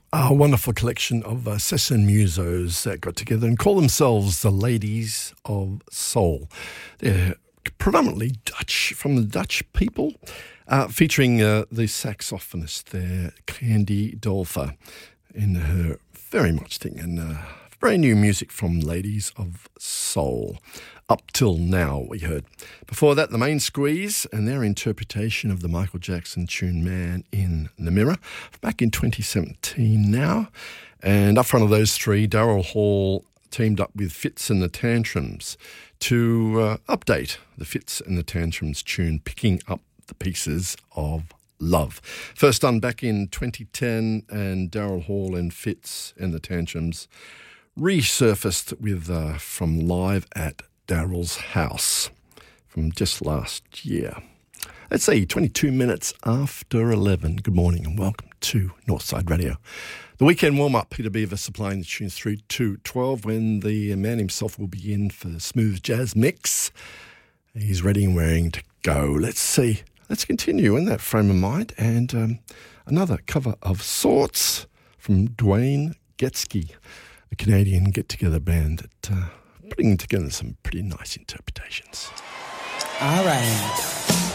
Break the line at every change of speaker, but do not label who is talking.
A wonderful collection of Sesson musos that got together and call themselves the Ladies of Soul. They're predominantly Dutch, from the Dutch people, featuring the saxophonist there, Candy Dolfer, in her very much thing, and brand new music from Ladies of Soul. Up Till Now, we heard. Before that, the Main Squeeze and their interpretation of the Michael Jackson tune Man in the Mirror, back in 2017 now. And up front of those three, Daryl Hall teamed up with Fitz and the Tantrums to update the Fitz and the Tantrums tune, Picking Up the Pieces of Love. First done back in 2010, and Daryl Hall and Fitz and the Tantrums resurfaced with from Live at Daryl's House from just last year. Let's see, 22 minutes after 11. Good morning and welcome to Northside Radio. The weekend warm-up, Peter Beaver supplying the tunes through to 12 when the man himself will be in for the smooth jazz mix. He's ready and raring to go. Let's see. Let's continue in that frame of mind. And another cover of sorts from Dwayne Getsky, a Canadian get-together band that putting together some pretty nice interpretations.
All right.